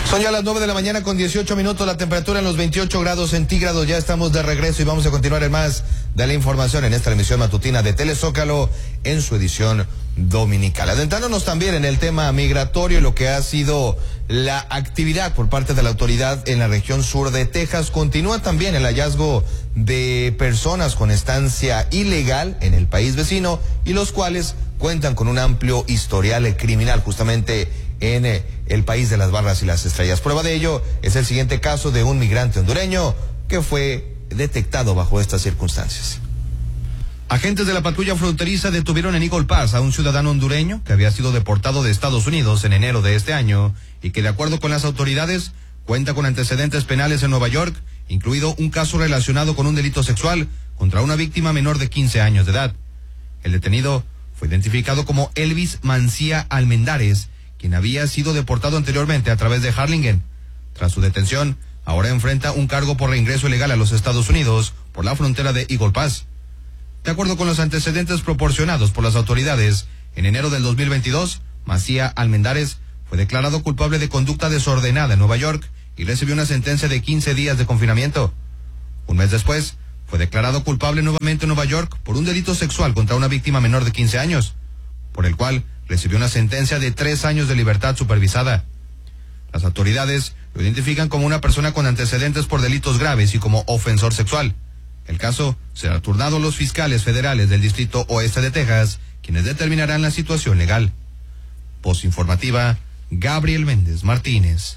Son ya las 9 de la mañana con 18 minutos, la temperatura en los 28 grados centígrados. Ya estamos de regreso y vamos a continuar en más de la información en esta emisión matutina de Telezócalo en su edición dominical. Adentrándonos también en el tema migratorio y lo que ha sido la actividad por parte de la autoridad en la región sur de Texas. Continúa también el hallazgo de personas con estancia ilegal en el país vecino y los cuales cuentan con un amplio historial criminal justamente en el país de las barras y las estrellas. Prueba de ello es el siguiente caso de un migrante hondureño que fue detectado bajo estas circunstancias. Agentes de la patrulla fronteriza detuvieron en Eagle Pass a un ciudadano hondureño que había sido deportado de Estados Unidos en enero de este año y que, de acuerdo con las autoridades, cuenta con antecedentes penales en Nueva York, incluido un caso relacionado con un delito sexual contra una víctima menor de 15 años de edad. El detenido fue identificado como Elvis Mancía Almendares, quien había sido deportado anteriormente a través de Harlingen. Tras su detención, ahora enfrenta un cargo por reingreso ilegal a los Estados Unidos por la frontera de Eagle Pass. De acuerdo con los antecedentes proporcionados por las autoridades, en enero del 2022, Mancía Almendares fue declarado culpable de conducta desordenada en Nueva York y recibió una sentencia de 15 días de confinamiento. Un mes después, fue declarado culpable nuevamente en Nueva York por un delito sexual contra una víctima menor de 15 años, por el cual recibió una sentencia de 3 años de libertad supervisada. Las autoridades lo identifican como una persona con antecedentes por delitos graves y como ofensor sexual. El caso será turnado a los fiscales federales del Distrito Oeste de Texas, quienes determinarán la situación legal. Voz informativa, Gabriel Méndez Martínez.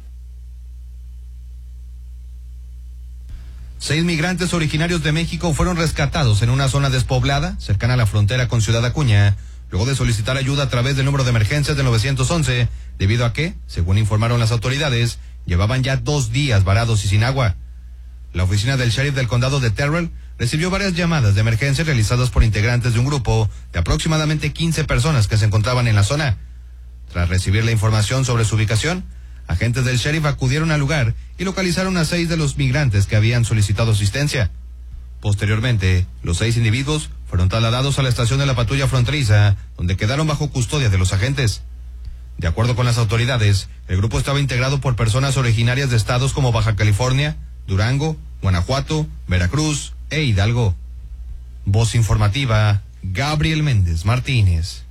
6 migrantes originarios de México fueron rescatados en una zona despoblada, cercana a la frontera con Ciudad Acuña, luego de solicitar ayuda a través del número de emergencias del 911, debido a que, según informaron las autoridades, llevaban ya 2 días varados y sin agua. La oficina del sheriff del condado de Terrell recibió varias llamadas de emergencia realizadas por integrantes de un grupo de aproximadamente 15 personas que se encontraban en la zona. Tras recibir la información sobre su ubicación, agentes del sheriff acudieron al lugar y localizaron a 6 de los migrantes que habían solicitado asistencia. Posteriormente, los 6 individuos fueron trasladados a la estación de la patrulla fronteriza, donde quedaron bajo custodia de los agentes. De acuerdo con las autoridades, el grupo estaba integrado por personas originarias de estados como Baja California, Durango, Guanajuato, Veracruz e Hidalgo. Voz informativa, Gabriel Méndez Martínez.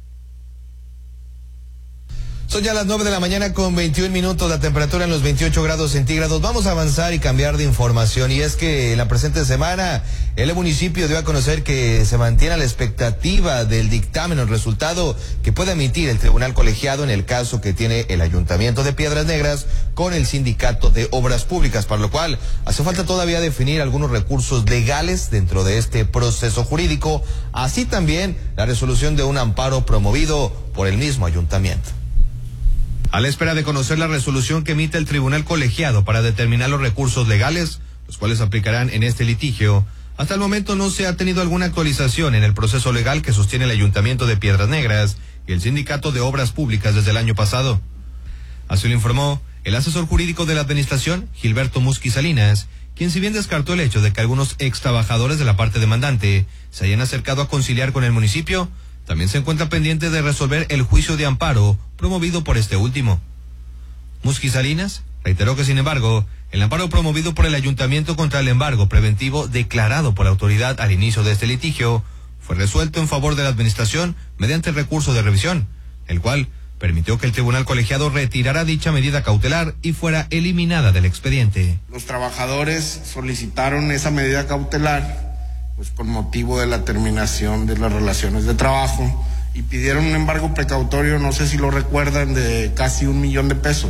Son ya las 9 de la mañana con 21 minutos, la temperatura en los 28 grados centígrados. Vamos a avanzar y cambiar de información, y es que en la presente semana el municipio dio a conocer que se mantiene a la expectativa del dictamen o el resultado que pueda emitir el tribunal colegiado en el caso que tiene el Ayuntamiento de Piedras Negras con el Sindicato de Obras Públicas, para lo cual hace falta todavía definir algunos recursos legales dentro de este proceso jurídico, así también la resolución de un amparo promovido por el mismo ayuntamiento. A la espera de conocer la resolución que emite el tribunal colegiado para determinar los recursos legales, los cuales aplicarán en este litigio, hasta el momento no se ha tenido alguna actualización en el proceso legal que sostiene el Ayuntamiento de Piedras Negras y el Sindicato de Obras Públicas desde el año pasado. Así lo informó el asesor jurídico de la administración, Gilberto Musquiz Salinas, quien, si bien descartó el hecho de que algunos ex trabajadores de la parte demandante se hayan acercado a conciliar con el municipio, también se encuentra pendiente de resolver el juicio de amparo promovido por este último. Musquiz Salinas reiteró que, sin embargo, el amparo promovido por el ayuntamiento contra el embargo preventivo declarado por la autoridad al inicio de este litigio fue resuelto en favor de la administración mediante recurso de revisión, el cual permitió que el tribunal colegiado retirara dicha medida cautelar y fuera eliminada del expediente. Los trabajadores solicitaron esa medida cautelar pues con motivo de la terminación de las relaciones de trabajo, y pidieron un embargo precautorio, no sé si lo recuerdan, de casi $1 millón.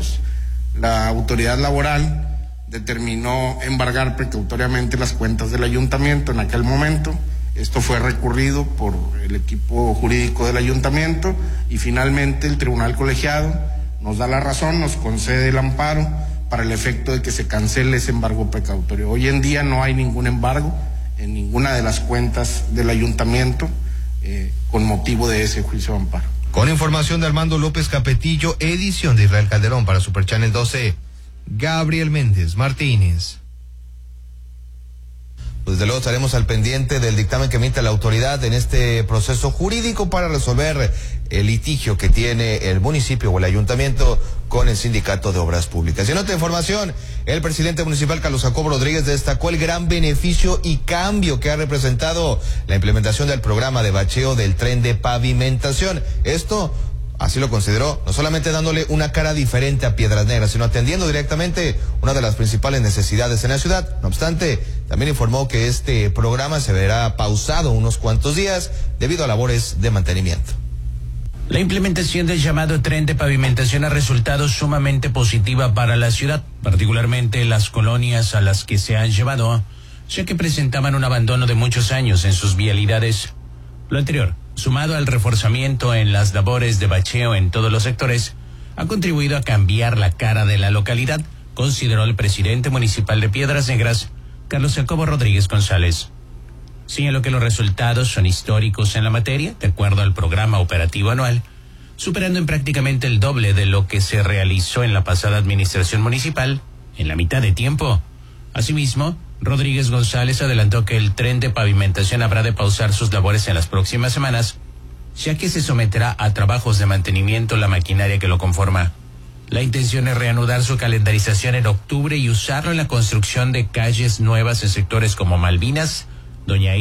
La autoridad laboral determinó embargar precautoriamente las cuentas del ayuntamiento en aquel momento. Esto fue recurrido por el equipo jurídico del ayuntamiento y finalmente el tribunal colegiado nos da la razón, nos concede el amparo para el efecto de que se cancele ese embargo precautorio. Hoy en día no hay ningún embargo en ninguna de las cuentas del ayuntamiento con motivo de ese juicio de amparo. Con información de Armando López Capetillo, edición de Israel Calderón para Super Channel 12, Gabriel Méndez Martínez. Pues desde luego estaremos al pendiente del dictamen que emite la autoridad en este proceso jurídico para resolver el litigio que tiene el municipio o el ayuntamiento con el Sindicato de Obras Públicas. Y en otra información, el presidente municipal Carlos Jacobo Rodríguez destacó el gran beneficio y cambio que ha representado la implementación del programa de bacheo del tren de pavimentación. Esto, así lo consideró, no solamente dándole una cara diferente a Piedras Negras, sino atendiendo directamente una de las principales necesidades en la ciudad. No obstante, también informó que este programa se verá pausado unos cuantos días debido a labores de mantenimiento. La implementación del llamado tren de pavimentación ha resultado sumamente positiva para la ciudad, particularmente las colonias a las que se han llevado, ya que presentaban un abandono de muchos años en sus vialidades. Lo anterior, sumado al reforzamiento en las labores de bacheo en todos los sectores, ha contribuido a cambiar la cara de la localidad, consideró el presidente municipal de Piedras Negras, Carlos Jacobo Rodríguez González. Señaló que los resultados son históricos en la materia, de acuerdo al programa operativo anual, superando en prácticamente el doble de lo que se realizó en la pasada administración municipal, en la mitad de tiempo. Asimismo, Rodríguez González adelantó que el tren de pavimentación habrá de pausar sus labores en las próximas semanas, ya que se someterá a trabajos de mantenimiento la maquinaria que lo conforma. La intención es reanudar su calendarización en octubre y usarlo en la construcción de calles nuevas en sectores como Malvinas, Doña